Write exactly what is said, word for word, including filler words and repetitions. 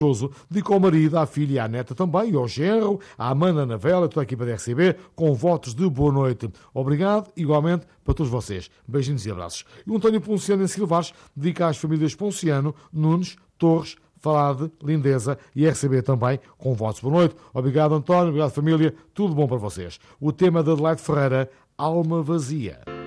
dedicou ao marido, à filha e à neta também, e ao genro, à Amanda Navela, toda a equipa da R C B, com votos de boa noite. Obrigado, igualmente, para todos vocês. Beijinhos e abraços. E o António Ponciano em Silvares dedica às famílias Ponciano, Nunes, Torres, Falade, Lindeza e R C B também, com votos de boa noite. Obrigado, António, obrigado, família, tudo bom para vocês. O tema da Adelaide Ferreira, Alma Vazia.